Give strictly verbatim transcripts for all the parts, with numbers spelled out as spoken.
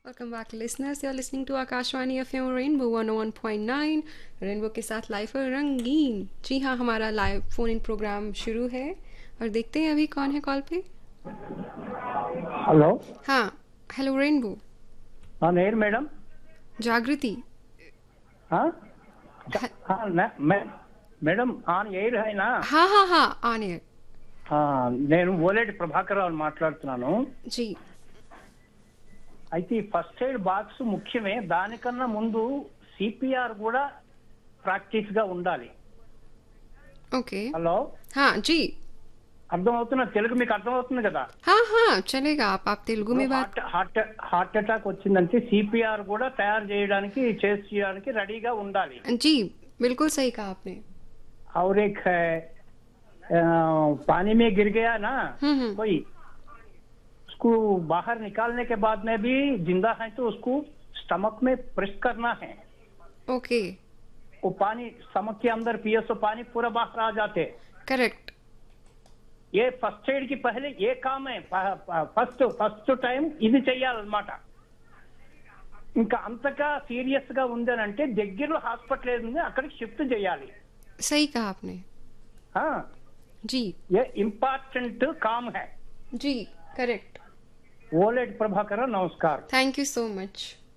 Welcome back, listeners. You're listening to Akashvani F M rainbow one O one point nine rainbow के साथ live और रंगीन। जी हाँ, हमारा लाइव फोन इन प्रोग्राम शुरू है और देखते हैं अभी कौन है कॉल पे। हेलो। हाँ, हेलो रेनबो। हाँ नेर मैडम। जागृति। हाँ हाँ ना- मैं మేడం ఆన్ ఎయిర్ అయినా? हाँ हाँ हाँ ఆన్ ఎయిర్। నేను ఓలేటి ప్రభాకర్ రావు మాట్లాడుతున్నాను. जी అయితే ఈ ఫస్ట్ ఎయిడ్ బాక్స్ ముఖ్యమే, దానికన్నా ముందు సిపిఆర్ కూడా ప్రాక్టీస్ గా ఉండాలి. ओके। హలో, हाँ जी। అర్థమవుతున్నా? తెలుగు మీకు అర్థమవుతుంది కదా? हाँ हाँ चलेगा, आप आप तेलुगु में बात। హార్ట్ హార్ట్ హార్ట్ అటాక్ వచ్చిందంటే సిపిఆర్ కూడా తయారు చేయడానికి చేసి చేయడానికి రెడీగా ఉండాలి. जी बिल्कुल सही कहा आपने। और एक है अ, पानी में गिर गया ना हम्म हम्म कोई, उसको बाहर निकालने के बाद में भी जिंदा है तो उसको स्टमक में प्रेस करना है. ओके वो पानी स्टमक के अंदर पिए तो पानी पूरा बाहर आ जाते. करेक्ट। ये ఫస్ట్ ఎయిడ్ కి పహలే ఏ కామ్ है, ఫస్ట్ ఫస్ట్ టైం ఇది చెయ్యాలన్నమాట. ఇంకా అంతగా సీరియస్ గా ఉందనంటే దగ్గరలో హాస్పిటల్ ఏది ఉంది అక్కడికి షిఫ్ట్ చేయాలి. सही कहा आपने। हाँ, जी ये इम्पोर्टेंट काम है. जी करेक्ट। ఓలేటి ప్రభాకర్, नमस्कार. Thank you so much.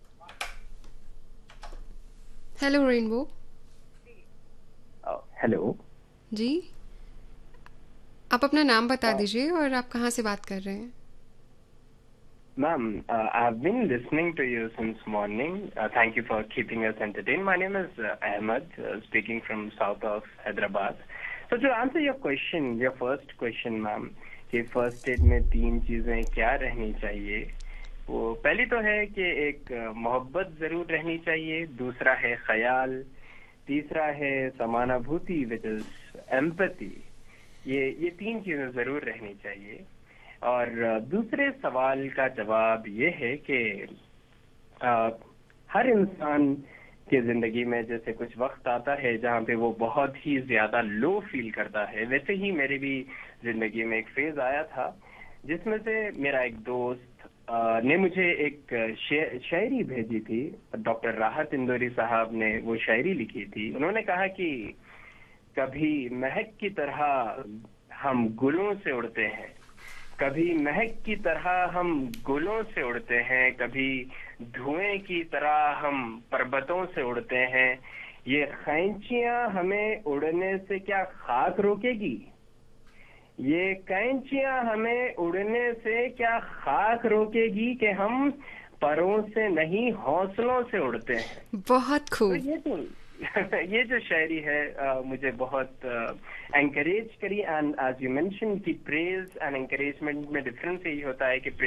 Hello rainbow. Hello जी, आप अपना नाम बता दीजिए और आप कहाँ से बात कर रहे हैं। Ma'am, I have been listening to you since morning. Thank you for keeping us entertain. My name is Ahmad, speaking from south of Hyderabad. So to answer your question, your first question ma'am, कि first aid में तीन चीजें क्या रहनी चाहिए. वो पहली तो है कि एक मोहब्बत जरूर रहनी चाहिए, दूसरा है ख्याल, तीसरा है समानुभूति विच इज एम्पैथी. ये ये तीन चीजें जरूर रहनी चाहिए. और दूसरे सवाल का जवाब ये है कि आ, हर इंसान की जिंदगी में जैसे कुछ वक्त आता है जहाँ पे वो बहुत ही ज्यादा लो फील करता है, वैसे ही मेरी भी जिंदगी में एक फेज आया था जिसमें से मेरा एक दोस्त आ, ने मुझे एक शे, शायरी भेजी थी. डॉक्टर राहत इंदौरी साहब ने वो शायरी लिखी थी. उन्होंने कहा कि कभी महक की तरह हम गुलों से उड़ते हैं, कभी महक की तरह हम गुलों से उड़ते हैं, कभी धुएं की तरह हम पर्वतों से उड़ते हैं. ये कैंचियां हमें उड़ने से क्या खाक रोकेगी? ये कैंचियां हमें उड़ने से क्या खाक रोकेगी कि हम परों से नहीं हौसलों से उड़ते हैं. बहुत तो खूब। ये तो ये जो शायरी है आ, मुझे बहुत एंकरेज करी. एंड एज यू मेंशन कि प्रेज एंड एंकरेजमेंट में डिफरेंस यही होता है कि